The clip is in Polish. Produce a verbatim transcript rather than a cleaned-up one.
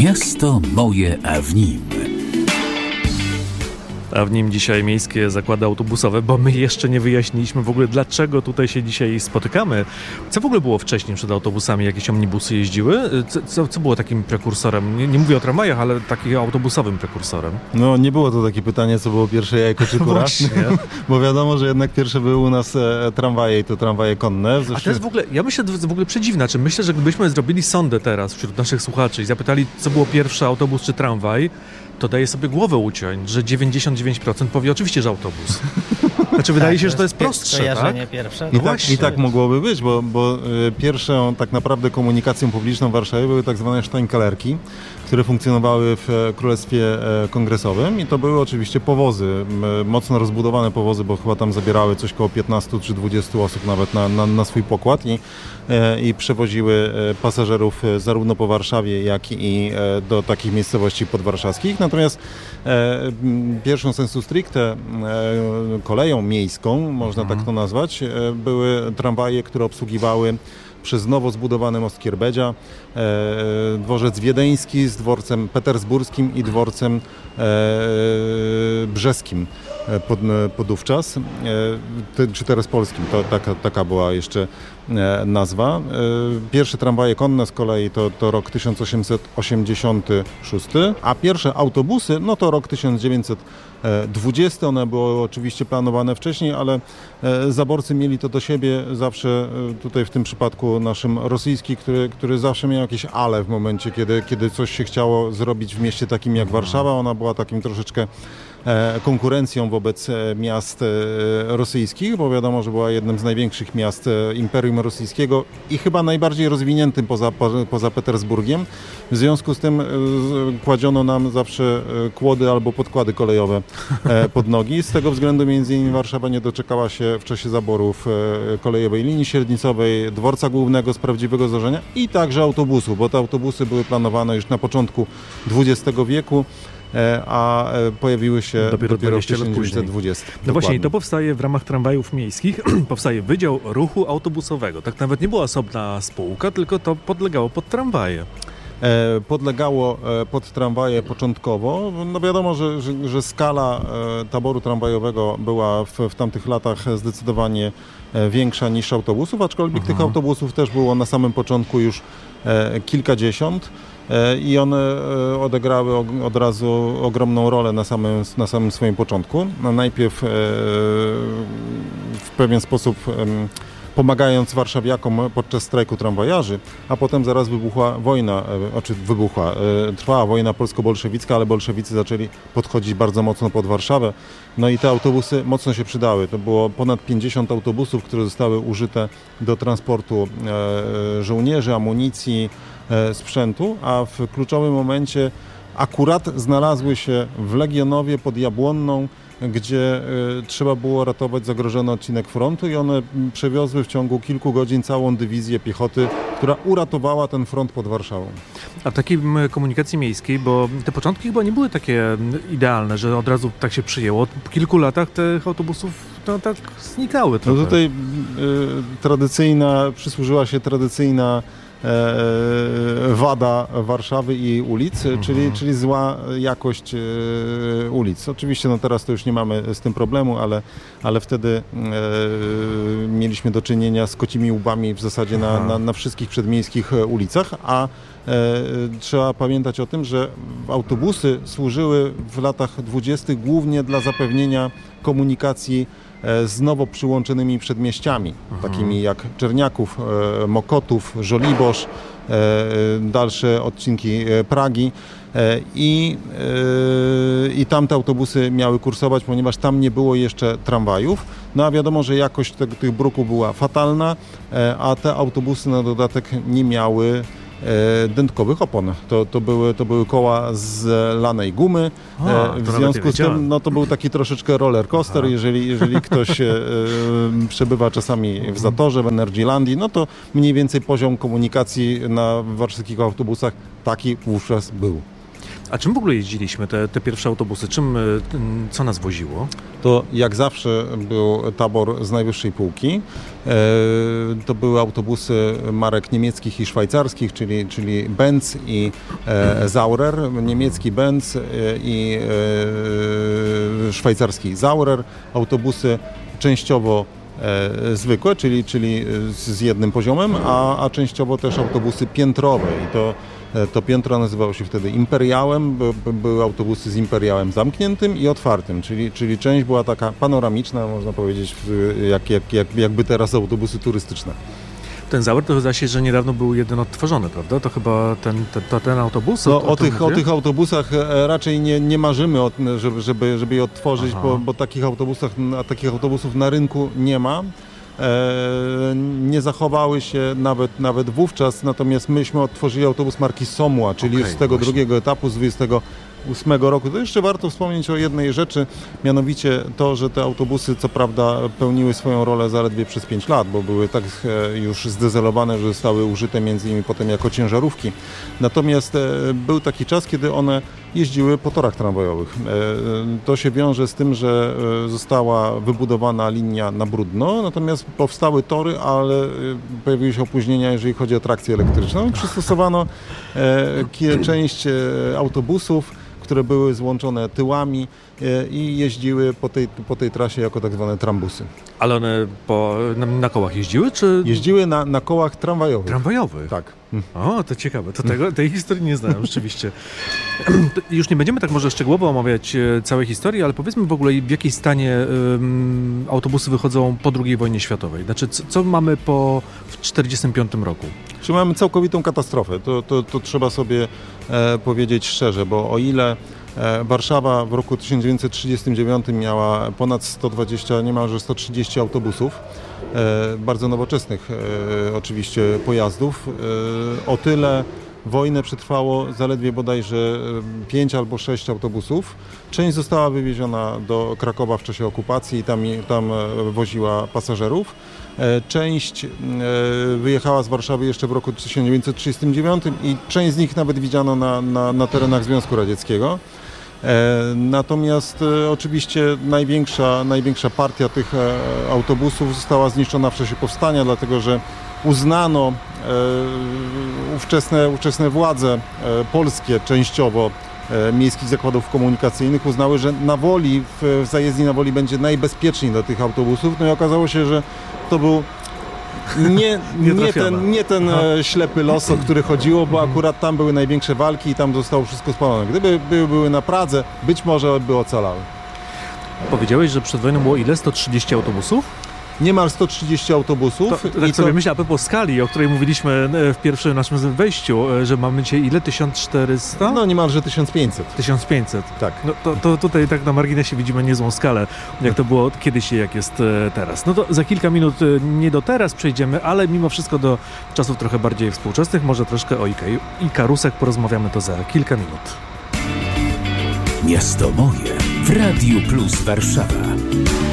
Miasto moje, a w nim. A w nim dzisiaj miejskie zakłady autobusowe, bo my jeszcze nie wyjaśniliśmy w ogóle, dlaczego tutaj się dzisiaj spotykamy. Co w ogóle było wcześniej przed autobusami? Jakieś omnibusy jeździły? Co, co, co było takim prekursorem? Nie, nie mówię o tramwajach, ale takim autobusowym prekursorem. No nie było to takie pytanie, co było pierwsze, jajko czy kura? Bo wiadomo, że jednak pierwsze były u nas e, tramwaje i to tramwaje konne. Zresztą... A to jest w ogóle, ja myślę, że to jest w ogóle przedziwne. Czy myślę, że gdybyśmy zrobili sondę teraz wśród naszych słuchaczy i zapytali, co było pierwsze, autobus czy tramwaj, to daje sobie głowę uciąć, że dziewięćdziesiąt dziewięć procent powie oczywiście, że autobus. Znaczy wydaje tak, się, że to jest prostsze, tak? Pierwsze. I, No tak, I tak mogłoby być, bo, bo y, pierwszą tak naprawdę komunikacją publiczną w Warszawie były tak zwane sztajnkalerki, które funkcjonowały w Królestwie Kongresowym i to były oczywiście powozy, mocno rozbudowane powozy, bo chyba tam zabierały coś koło piętnaście czy dwadzieścia osób nawet na, na, na swój pokład i, i przewoziły pasażerów zarówno po Warszawie, jak i do takich miejscowości podwarszawskich. Natomiast pierwszą sensu stricte koleją miejską, można tak to nazwać, były tramwaje, które obsługiwały przez nowo zbudowany most Kierbedzia, e, dworzec wiedeński z dworcem petersburskim i dworcem e, brzeskim pod, podówczas, e, czy teraz polskim, to taka, taka była jeszcze e, nazwa. E, pierwsze tramwaje konne z kolei to, to rok tysiąc osiemset osiemdziesiąty szósty, a pierwsze autobusy no to rok tysiąc dziewięćset dwudziesty. One były oczywiście planowane wcześniej, ale zaborcy mieli to do siebie zawsze, tutaj w tym przypadku naszym rosyjski, który, który zawsze miał jakieś ale w momencie, kiedy, kiedy coś się chciało zrobić w mieście takim jak Warszawa. Ona była takim troszeczkę konkurencją wobec miast rosyjskich, bo wiadomo, że była jednym z największych miast Imperium Rosyjskiego i chyba najbardziej rozwiniętym poza, poza Petersburgiem. W związku z tym kładziono nam zawsze kłody albo podkłady kolejowe pod nogi. Z tego względu między innymi Warszawa nie doczekała się w czasie zaborów kolejowej linii średnicowej, dworca głównego z prawdziwego zdarzenia i także autobusu, bo te autobusy były planowane już na początku dwudziestego wieku, a pojawiły się dopiero, dopiero w tysiąc dziewięćset dwudziestym. No dokładnie. Właśnie, to powstaje w ramach tramwajów miejskich, powstaje Wydział Ruchu Autobusowego. Tak nawet nie była osobna spółka, tylko to podlegało pod tramwaje. Podlegało pod tramwaje początkowo. No wiadomo, że, że, że skala taboru tramwajowego była w, w tamtych latach zdecydowanie większa niż autobusów, aczkolwiek Aha. tych autobusów też było na samym początku już kilkadziesiąt. I one odegrały od razu ogromną rolę na samym, na samym swoim początku. Najpierw w pewien sposób pomagając warszawiakom podczas strajku tramwajarzy, a potem zaraz wybuchła wojna, znaczy wybuchła, trwała wojna polsko-bolszewicka, ale bolszewicy zaczęli podchodzić bardzo mocno pod Warszawę. No i te autobusy mocno się przydały. To było ponad pięćdziesiąt autobusów, które zostały użyte do transportu żołnierzy, amunicji, sprzętu, a w kluczowym momencie akurat znalazły się w Legionowie pod Jabłonną, gdzie y, trzeba było ratować zagrożony odcinek frontu i one przewiozły w ciągu kilku godzin całą dywizję piechoty, która uratowała ten front pod Warszawą. A w takiej komunikacji miejskiej, bo te początki chyba nie były takie idealne, że od razu tak się przyjęło. Po kilku latach tych autobusów to tak znikały trochę. No tutaj y, tradycyjna, przysłużyła się tradycyjna wada Warszawy i ulic, mhm. czyli, czyli zła jakość ulic. Oczywiście no teraz to już nie mamy z tym problemu, ale, ale wtedy e, mieliśmy do czynienia z kocimi łbami w zasadzie na, na, na wszystkich przedmiejskich ulicach, a e, trzeba pamiętać o tym, że autobusy służyły w latach dwudziestych głównie dla zapewnienia komunikacji z nowo przyłączonymi przedmieściami, mhm. takimi jak Czerniaków, Mokotów, Żoliborz, dalsze odcinki Pragi i, i tam te autobusy miały kursować, ponieważ tam nie było jeszcze tramwajów. No a wiadomo, że jakość te, tych bruków była fatalna, a te autobusy na dodatek nie miały dętkowych opon. To, to, były, to były koła z lanej gumy. A, w związku z tym no, to był taki troszeczkę roller coaster. Jeżeli, jeżeli ktoś e, przebywa czasami w Zatorze, w Energylandii, no to mniej więcej poziom komunikacji na warszawskich autobusach taki wówczas był. A czym w ogóle jeździliśmy, te, te pierwsze autobusy? Czym, co nas woziło? To jak zawsze był tabor z najwyższej półki. To były autobusy marek niemieckich i szwajcarskich, czyli, czyli Benz i Saurer. Niemiecki Benz i szwajcarski Saurer. Autobusy częściowo zwykłe, czyli, czyli z jednym poziomem, a, a częściowo też autobusy piętrowe. I to To piętro nazywało się wtedy Imperiałem, by, były autobusy z Imperiałem zamkniętym i otwartym, czyli, czyli część była taka panoramiczna, można powiedzieć, jak, jak, jak, jakby teraz autobusy turystyczne. Ten Sauer to zdaje się, że niedawno był jeden odtworzony, prawda? To chyba ten, ten, to ten autobus? No, o, o, tych, o tych autobusach raczej nie, nie marzymy, żeby, żeby, żeby je odtworzyć, bo, bo takich, autobusach, takich autobusów na rynku nie ma. Nie zachowały się nawet, nawet wówczas, natomiast myśmy odtworzyli autobus marki Somła, czyli okay, już z tego właśnie. drugiego etapu, z dwudziestego ósmego roku. To jeszcze warto wspomnieć o jednej rzeczy, mianowicie to, że te autobusy co prawda pełniły swoją rolę zaledwie przez pięć lat, bo były tak już zdezelowane, że zostały użyte między innymi potem jako ciężarówki. Natomiast był taki czas, kiedy one jeździły po torach tramwajowych. To się wiąże z tym, że została wybudowana linia na Brudno, natomiast powstały tory, ale pojawiły się opóźnienia, jeżeli chodzi o trakcję elektryczną. I przystosowano część autobusów, które były złączone tyłami i jeździły po tej, po tej trasie jako tak zwane trambusy. Ale one po, na, na kołach jeździły, czy...? Jeździły na, na kołach tramwajowych. Tramwajowych? Tak. O, to ciekawe. To tego, tej historii nie znałem, rzeczywiście. Już nie będziemy tak może szczegółowo omawiać całej historii, ale powiedzmy w ogóle, w jakiej stanie um, autobusy wychodzą po drugiej wojnie światowej. Znaczy, co, co mamy po w czterdziestym piątym roku? Czy mamy całkowitą katastrofę? To, to, to trzeba sobie e, powiedzieć szczerze, bo o ile e, Warszawa w roku tysiąc dziewięćset trzydziestym dziewiątym miała ponad sto dwadzieścia, niemalże sto trzydzieści autobusów, e, bardzo nowoczesnych e, oczywiście pojazdów, e, o tyle wojnę przetrwało zaledwie bodajże pięć albo sześć autobusów. Część została wywieziona do Krakowa w czasie okupacji i tam, tam woziła pasażerów. Część wyjechała z Warszawy jeszcze w roku tysiąc dziewięćset trzydziestym dziewiątym i część z nich nawet widziano na, na, na terenach Związku Radzieckiego. Natomiast oczywiście największa, największa partia tych autobusów została zniszczona w czasie powstania, dlatego że uznano ówczesne, ówczesne władze polskie częściowo miejskich zakładów komunikacyjnych uznały, że na Woli, w zajezdni na Woli będzie najbezpieczniej dla tych autobusów. No i okazało się, że to był nie, nie ten, nie ten ślepy los, o który chodziło, bo akurat tam były największe walki i tam zostało wszystko spalone. Gdyby były, były na Pradze, być może by ocalały. Powiedziałeś, że przed wojną było ile? sto trzydzieści autobusów? Niemal sto trzydzieści autobusów. To, to tak i sobie to... myślę, a propos skali, o której mówiliśmy w pierwszym naszym wejściu, że mamy dzisiaj ile? tysiąc czterysta? No niemalże tysiąc pięćset. tysiąc pięćset. Tak. No to, to tutaj tak na marginesie widzimy niezłą skalę, jak to było kiedyś i jak jest teraz. No to za kilka minut, nie do teraz przejdziemy, ale mimo wszystko do czasów trochę bardziej współczesnych, może troszkę o Ikarusach porozmawiamy to za kilka minut. Miasto moje w Radiu Plus Warszawa.